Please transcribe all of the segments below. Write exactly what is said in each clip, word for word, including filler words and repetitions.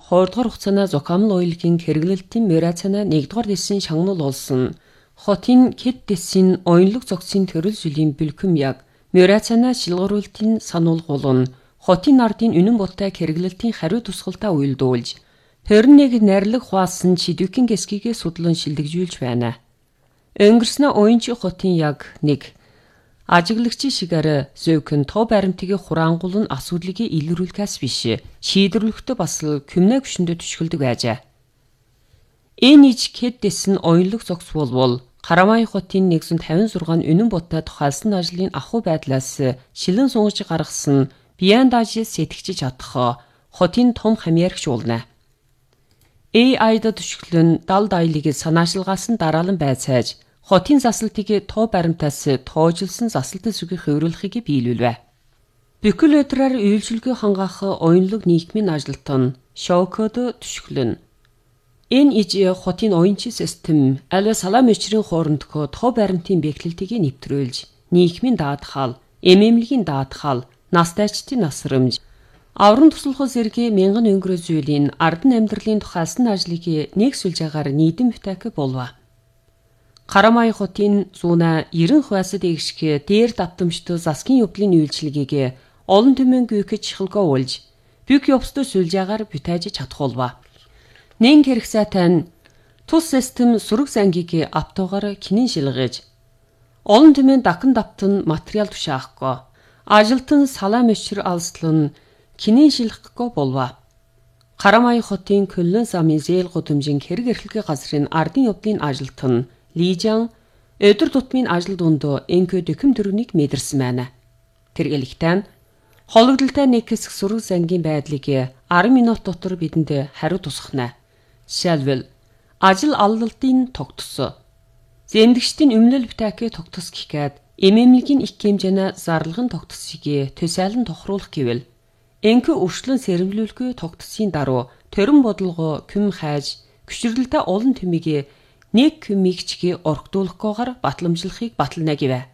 хоёрдугаар хугацаана Зокамл оюулагийн хэрэглэлтийн морацана нэгдүгээр дэсийн шагнал олсон. Хотын хэд дэсийн оюунлаг зогсын төрөл жилийн бэлхэм яг морацана шилгууруултын сануулгуулн хотын ардын үнэн ботой хэрэглэлтийн хариу тусгалтаа уйлдуулж хорин нэг найрлаг хуваасан шидвикийн гэсгийгээ судлан шилдэгжүүлж байна. Өнгөрснө оюунчи хотын яг нэг ажиглагчийн шигээр зөөхөн тоо баримтыг хураангуул нь асуудлыг илрүүлэхээс биш шийдвэрлэхдээ бас л күмнэ гүшөндө төшгөлдөг байжээ. Энэ иж хэд дэс нь оюунлаг зогс болвол Карамай хотын нэгдүгээр тавин зургаан үнэн ботой тухайлсан ажлын ахуй байдлаас шилэн сунгаж гаргасан биян дааж сэтгэж чадах хотын том хамьяарч уулна. эй ай-да төшгөлн дал дайлыг санаачилгаасан дараалан байцааж хотын засалтыг тоо баримтаас тоожилсон засалтын сүгийг хувируулахыг биелүүлвэ. Бүхэл өдрөөр үйлчилгээ хангаах оюунлаг нийгмийн ажилтан шоукод төшгөлн. Энэ иж хотын оюунчи систем альва салам өчрийн хоорондох тоо баримтын бэхлэлтийг нэвтрүүлж нийгмийн даатгал, эмэмлэгийн даатгал, настайчдын насрамж, аврам туслах зэрэг мянган өнгөрөө зүйлийн ардын амьдралын тухайлсан ажлыг нэг сүлжээгээр нийтэм бүтээх болов. Карамай хотын зүүнэ ерэн хвасад эгшгэ дээр давтамжтай засгийн явдлын үйлчилгээг олон түмэн гүйх чихэлгөө уулж бүк явцтай сүлжээгээр бүтээж чадах болов. Нэн хэрэгсайтан тус систем сүрэг зангийг автоогоор кинэн шилгэж олон түмэн дахин давтан материал тушаахгүй ажилтан салам өчр алслан кинэн шилгэхгүй болов. Карамай хотын көлөн замын зээл гудамжин хэрэг эрхлэгээ газрын ардын явдлын ажилтан Лижан өдөр тутмын ажил дунд энхэ дэхэм төрөнийг мэдэрсэн байна. Тэргэлэгтэн хологдолтой нэг хэсэг сүрэг зангийн байдлыг арван минут дотор бидэнд хариу тусгахна. Жишээлбэл ажил аллалтын тогтос. Зэмдэгчдийн өмнөл бүтээх тогтос гэхэд эмэмлэгийн их хэмжээний зарлагын тогтосыг төсөөлөн тохируулах гэвэл энхэ өршлөн сэрэмжлүүлэх тогтосын даруй төрөн бодлого күм хайж гүширлэлтэй олон төмийг нэг күмигчгийг оргдуулахгүйгээр батламжлахыг батална гэвэ.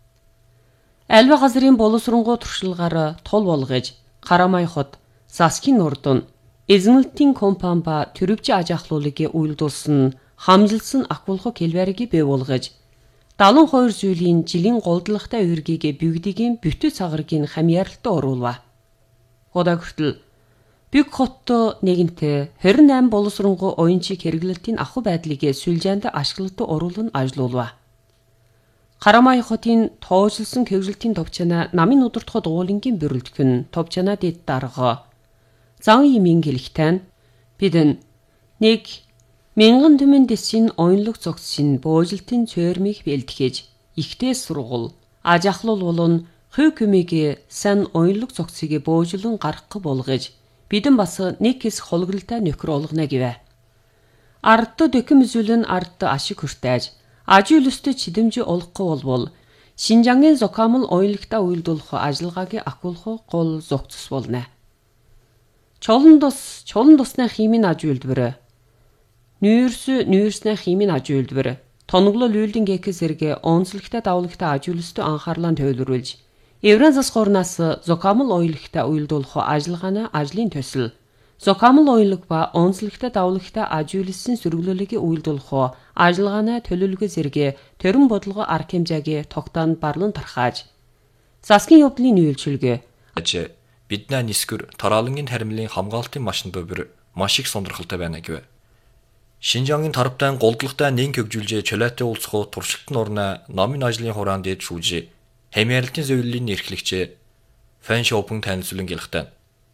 Альва газрын боловсронгоо туршилгаар тол болгож Карамай хот засгийн урдун эзэмлэлтийн компани ба төрөвч аж ахлуулыг үйлдүүлсэн хамжилсан акулхо келбэрийг бий болгож дагалан хоёр зүйлийн жилийн голдлогтой үргийг бүгдийн бүтэ цагаргийн хамьяарлалтай оруулва. Хода хүртэл Бүк хотто нэгэнтээ хорин eight боловсронгоо оюунчи хэрэглэлтийн ахуй байдлыг сүлжээнд ашиглалтад оруулан ажиллуулва. Карамай хотын тоожлсон хэвлэлтийн товчана намын удирдахад уулынгийн бүрэлдэхүүн товчана дэд дарга. Зан имийн гэлэгтэн бидэн нэг мянган түмэн дэсийн оюунлаг зогссын буужилтын цөөрмийг бэлтгэж ихтэй сургуул аж ахлуул болон хувь хүмийг сан оюунлаг зогсыг буужилан гаргах болгож бидэн бас нэг хэсэг хологлолтой нөхөр олгоно гэвэ. Ардд дэхэм зүйлэн ардд ашиг хүртээж аж үйлстэй чидэмж олохгүй болвол Шинжангийн Зокамл оюунлагтаа үйлдвүүлэх ажиллагааг ахиулах гол зохицос болно. Чолон тус чолон тусны химийн аж үйлдвэр нүүрс нүүрсний химийн аж үйлдвэр тоноглол үйлдэн гээх зэрэг онцлогтой давлагтай аж үйлстэй анхаарлаа төвлөрүүлж Евран зас горнаас Зокамл оюунлагтаа үйлдвүүлэх ажиллагааны ажлын төсөл Зокамл оюунлаг ба онцлогтой давлагтай аж үйлсийн сөрөглөлийг үйлдвүүлэх ажиллагааны төлөвлөгөө зэрэг төрөн бодлого арга хэмжээг тогтоонд барлан тархааж засгийн явдлын үйлчилгээ аж бидний нисгэр тараалангийн хармлын хамгаалтын машин дэвэр маш их сонирхолтой байна гэв. Шинжангийн тараптай голдлогтой нэн хөгжүүлж чөлөөтэй уулзах туршилтын орны намын ажлын хураан дээд шүүж хэмэрлэлтийн зөвлөлийн эрхлэгч Фэн Шопен танилцуулан гэлхтэн.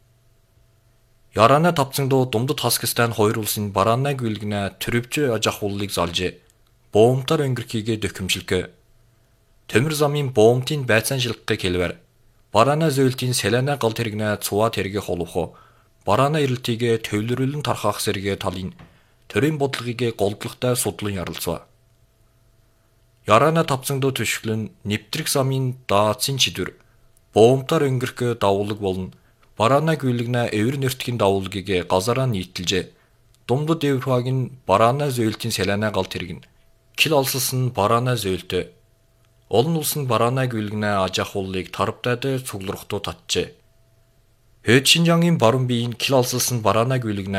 Ярана тавцсандуу думдад хаскастан хоёр улсын бараана гүйлгэнэ төрөвч аж ахууллыг залж боомтар өнгөрхийгэ дөхөмжилгөө. Төмөр замын боомтын байцаан шилгэх хэлбэр бараана зөвлөлтийн селена гал тэрэгнэ цуваа тэрэг холвох бараана ирэлтийг төвлөрүүлэн тархах зэрэг талын төрийн бодлогыг голдлогтой судлан ярилцав. Ярана тавцсандуу төшгөлн нэвтрэх замын даацын чидвэр боомтар өнгөрөх давуулаг болон бараана гүйлгэнэ эвэр нэртгэн давуулгийг газараа нийтэлж думдад эврхаг нь бараана зөвлөлтийн селена гал тэрэг нь кил олсолсон бараана зөвлөлтөө олон улсын бараана гүйлгэнэ аж ахууллыг тарптайд цуглархтуу татжээ. Хэд Шинжангийн баруун биеийн кил олсолсон бараана гүйлгэнэ